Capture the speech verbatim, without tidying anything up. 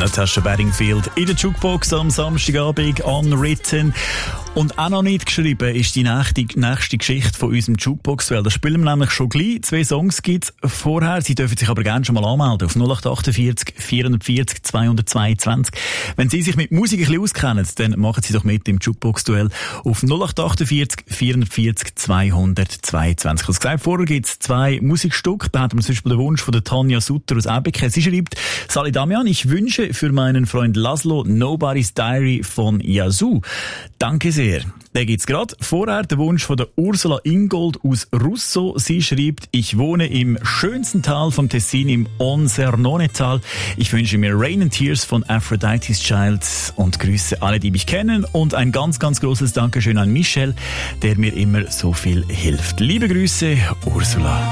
Natasha Bedingfield in der Jukebox am Samstagabend, Unwritten. Und auch noch nicht geschrieben ist die nächste, nächste Geschichte von unserem Jukebox-Duell. Das spielen wir nämlich schon gleich. Zwei Songs gibt es vorher. Sie dürfen sich aber gerne schon mal anmelden auf null acht achtundvierzig vierundvierzig zweihundertzweiundzwanzig. Wenn Sie sich mit Musik ein bisschen auskennen, dann machen Sie doch mit im Jukebox-Duell auf null acht achtundvierzig vierundvierzig zweihundertzweiundzwanzig. Also gesagt, vorher gibt es zwei Musikstücke. Da hat man zum Beispiel den Wunsch von der Tanja Sutter aus Ebbeke. Sie schreibt: Sali Damian, ich wünsche für meinen Freund Laszlo Nobody's Diary von Yazoo. Danke sehr. Der gibt's gerade. Vorher der Wunsch von der Ursula Ingold aus Russo. Sie schreibt: Ich wohne im schönsten Tal vom Tessin, im Onsernone-Tal. Ich wünsche mir Rain and Tears von Aphrodite's Child und grüße alle, die mich kennen. Und ein ganz, ganz großes Dankeschön an Michel, der mir immer so viel hilft. Liebe Grüße, Ursula.